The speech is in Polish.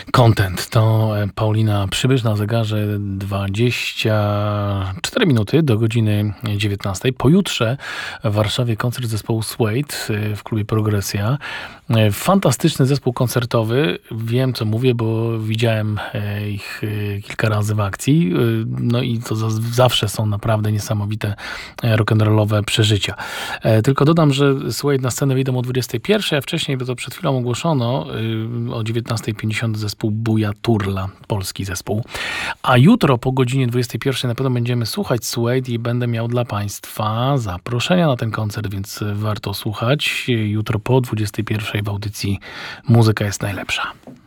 Content to Paulina Przybysz na zegarze 24 minuty do godziny 19. Pojutrze w Warszawie koncert zespołu Suede w klubie Progresja. Fantastyczny zespół koncertowy. Wiem, co mówię, bo widziałem ich kilka razy w akcji. No i to zawsze są naprawdę niesamowite rock'n'rollowe przeżycia. Tylko dodam, że Suede na scenę wyjdą o 21, a wcześniej, bo to przed chwilą ogłoszono, o 19:50 zespół Buja Turla, polski zespół. A jutro po godzinie 21 na pewno będziemy słuchać Suede i będę miał dla Państwa zaproszenia na ten koncert, więc warto słuchać. Jutro po 21 w audycji Muzyka jest najlepsza.